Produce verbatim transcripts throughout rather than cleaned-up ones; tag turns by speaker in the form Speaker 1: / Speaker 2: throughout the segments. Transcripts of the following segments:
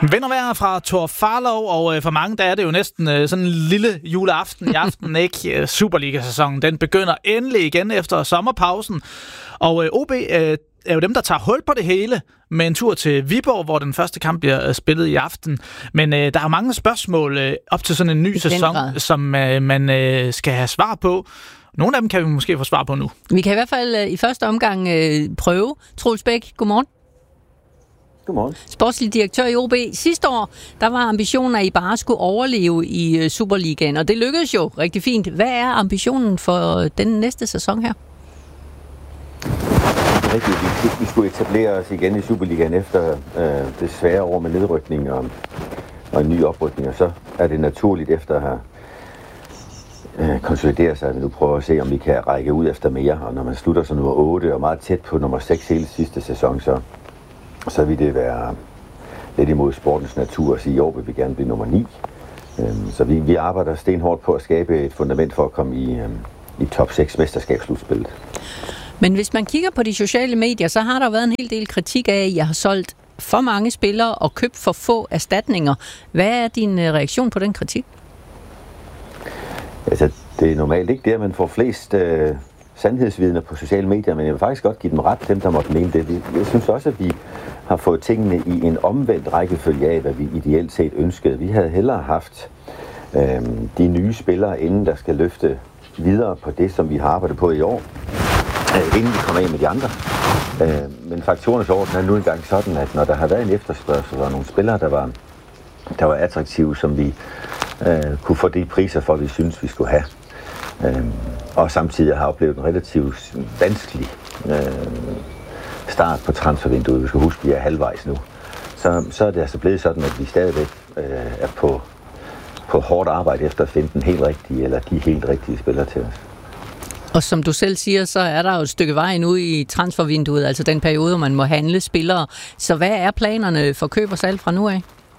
Speaker 1: Venner vejr fra Thor Farlov, og for mange der er det jo næsten sådan en lille juleaften i aften, ikke? Superliga-sæsonen, den begynder endelig igen efter sommerpausen, og O B er jo dem, der tager hul på det hele med en tur til Viborg, hvor den første kamp bliver spillet i aften. Men øh, der er mange spørgsmål øh, op til sådan en ny sæson, som øh, man øh, skal have svar på. Nogle af dem kan vi måske få svar på nu.
Speaker 2: Vi kan i hvert fald øh, i første omgang øh, prøve. Troels Bæk, godmorgen.
Speaker 3: Godmorgen.
Speaker 2: Sportslig direktør i O B. Sidste år, der var ambitionen, at I bare skulle overleve i Superligaen, og det lykkedes jo rigtig fint. Hvad er ambitionen for den næste sæson her?
Speaker 3: Rigtigt. Vi, vi skulle etablere os igen i Superligaen efter øh, det svære år med nedrykning og, og en ny oprykning, og så er det naturligt efter at have øh, konsolideret sig, at vi nu prøver at se, om vi kan række ud efter mere. Og når man slutter som nummer otte og meget tæt på nummer seks hele sidste sæson, så, så vil det være lidt imod sportens natur at sige, at i år vil vi gerne blive nummer ni. Øh, så vi, vi arbejder stenhårdt på at skabe et fundament for at komme i, øh, i top seks mesterskabsslutspillet.
Speaker 2: Men hvis man kigger på de sociale medier, så har der været en hel del kritik af, at jeg har solgt for mange spillere og købt for få erstatninger. Hvad er din reaktion på den kritik?
Speaker 3: Altså, det er normalt ikke det, at man får flest øh, sandhedsvidner på sociale medier, men jeg vil faktisk godt give dem ret, dem der måtte mene det. Jeg synes også, at vi har fået tingene i en omvendt rækkefølge af, hvad vi ideelt set ønskede. Vi havde hellere haft øh, de nye spillere, inden der skal løfte videre på det, som vi har arbejdet på i år, inden vi kommer ind med de andre. Men faktorernes orden er nu engang sådan, at når der har været en efterspørgsel, og nogle spillere, der var, der var attraktive, som vi øh, kunne få de priser for, vi synes, vi skulle have. Øh, og samtidig har oplevet en relativt vanskelig øh, start på transfervinduet. Vi skal huske, at vi er halvvejs nu. Så, så er det altså blevet sådan, at vi stadigvæk øh, er på, på hårdt arbejde efter at finde den helt rigtige, eller de helt rigtige spillere til os.
Speaker 2: Og som du selv siger, så er der jo et stykke vej nu i transfervinduet, altså den periode, hvor man må handle spillere. Så hvad er planerne for køb og salg fra nu af?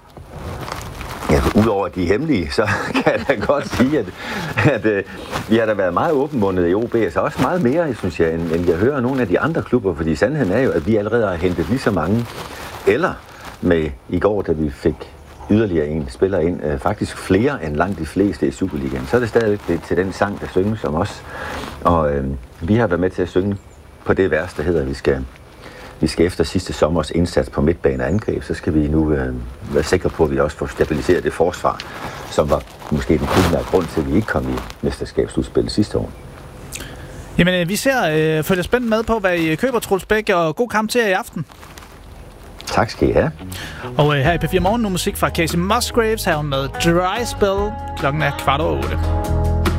Speaker 3: Ja, udover at de er hemmelige, så kan jeg da godt sige, at, at, at vi har da været meget åbenmundet i O B, så også meget mere, synes jeg, end, end jeg hører nogle af de andre klubber, fordi sandheden er jo, at vi allerede har hentet lige så mange, eller med i går, da vi fik yderligere en spiller ind, øh, faktisk flere end langt de fleste i Superligaen, så er det stadigvæk det, til den sang, der synges om os. Og øh, vi har været med til at synge på det vers, der hedder, at vi skal, vi skal efter sidste sommers indsats på midtbane og angreb, så skal vi nu øh, være sikre på, at vi også får stabiliseret det forsvar, som var måske den primære grund til, at vi ikke kom i mesterskabsslutspillet sidste år.
Speaker 1: Jamen, vi ser, øh, følger spændt med på, hvad I køber, Troels Bæk, og god kamp til jer i aften.
Speaker 3: Tak skal I have.
Speaker 1: Og øh, her i P fire Morgen nu musik fra Casey Musgraves, her med Dry Spell. Klokken er kvart over otte.